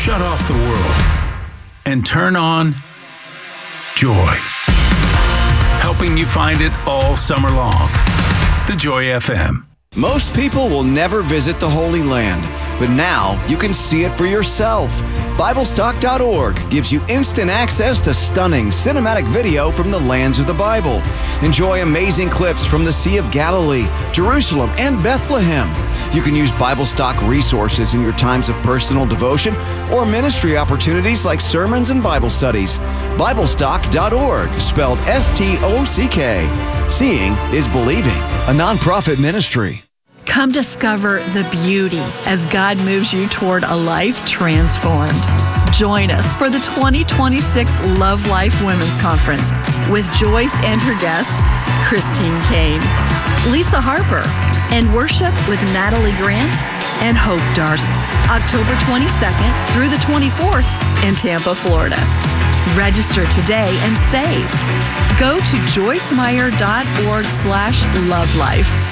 Shut off the world and turn on joy. Helping you find it all summer long. The Joy FM. Most people will never visit the Holy Land, but now you can see it for yourself. BibleStock.org gives you instant access to stunning cinematic video from the lands of the Bible. Enjoy amazing clips from the Sea of Galilee, Jerusalem, and Bethlehem. You can use BibleStock resources in your times of personal devotion or ministry opportunities like sermons and Bible studies. BibleStock.org, spelled S-T-O-C-K. Seeing is believing, a nonprofit ministry. Come discover the beauty as God moves you toward a life transformed. Join us for the 2026 Love Life Women's Conference with Joyce and her guests, Christine Kane, Lisa Harper, and worship with Natalie Grant and Hope Darst, October 22nd through the 24th in Tampa, Florida. Register today and save. Go to joycemeyer.org/lovelife.